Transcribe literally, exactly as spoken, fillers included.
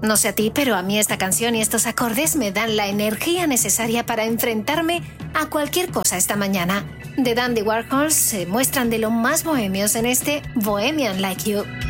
No sé a ti, pero a mí esta canción y estos acordes me dan la energía necesaria para enfrentarme a cualquier cosa esta mañana. The Dandy Warhols se muestran de lo más bohemios en este Bohemian Like You.